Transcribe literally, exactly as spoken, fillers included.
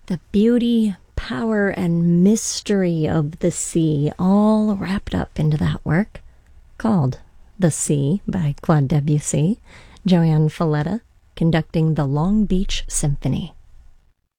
The beauty, power, and mystery of the sea all wrapped up into that work, called The Sea by Claude Debussy, Joanne Falletta conducting the Long Beach Symphony.